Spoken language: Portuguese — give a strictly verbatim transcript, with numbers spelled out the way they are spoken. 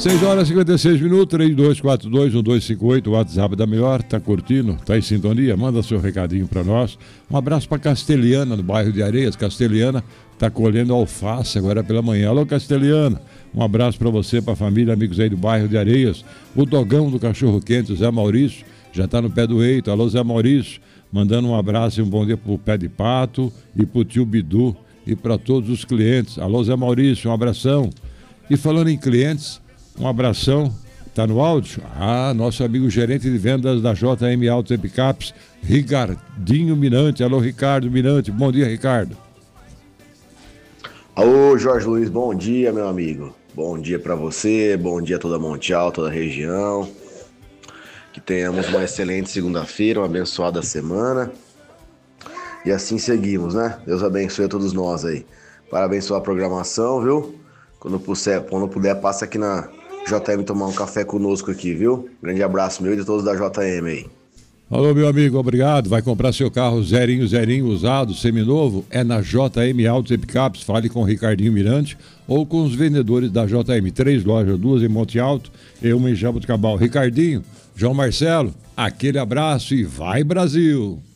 seis horas e cinquenta e seis minutos, três dois quatro dois um dois cinco oito, o WhatsApp da Melhor, tá curtindo, tá em sintonia, manda seu recadinho pra nós. Um abraço pra Castelhana, no bairro de Areias. Castelhana tá colhendo alface agora pela manhã. Alô, Castelhana, um abraço pra você, pra família, amigos aí do bairro de Areias. O Dogão do Cachorro Quente, o Zé Maurício, já tá no pé do eito. Alô, Zé Maurício, mandando um abraço e um bom dia pro Pé de Pato e pro tio Bidu e pra todos os clientes. Alô, Zé Maurício, um abração. E falando em clientes, um abração, tá no áudio? Ah, nosso amigo gerente de vendas da J M Autos e Picapes, Ricardinho Mirante. Alô, Ricardo Mirante, bom dia, Ricardo. Alô, Jorge Luiz, bom dia, meu amigo. Bom dia para você, bom dia a toda Monte Alto, toda a região. Que tenhamos uma excelente segunda-feira, uma abençoada semana. E assim seguimos, né? Deus abençoe a todos nós aí. Para abençoar a programação, viu? Quando puder, quando puder, passa aqui na J M tomar um café conosco aqui, viu? Grande abraço meu e de todos da J M aí. Alô, meu amigo, obrigado. Vai comprar seu carro zerinho, zerinho, usado, seminovo? É na J M Autos e Picapes. Fale com o Ricardinho Mirante ou com os vendedores da J M. Três lojas, duas em Monte Alto e uma em Jaboticabal. Ricardinho, João Marcelo, aquele abraço e vai, Brasil!